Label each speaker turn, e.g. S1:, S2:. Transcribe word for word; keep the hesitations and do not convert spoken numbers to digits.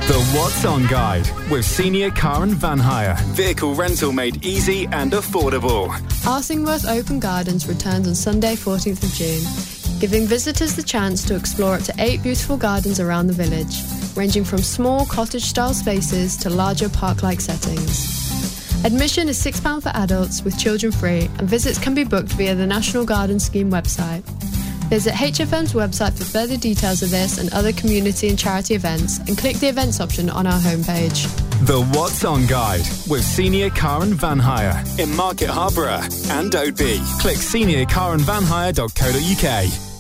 S1: The What's On Guide with Senior Car and Van Hire. Vehicle rental made easy and affordable.
S2: Arsingworth Open Gardens returns on Sunday fourteenth of June, giving visitors the chance to explore up to eight beautiful gardens around the village, ranging from small cottage-style spaces to larger park-like settings. Admission is six pounds for adults, with children free, and visits can be booked via the National Garden Scheme website. Visit H F M's website for further details of this and other community and charity events, and click the events option on our homepage.
S1: The What's On Guide with Senior Car and Van Hire in Market Harborough and Oadby. Click senior car and van hire dot co dot uk.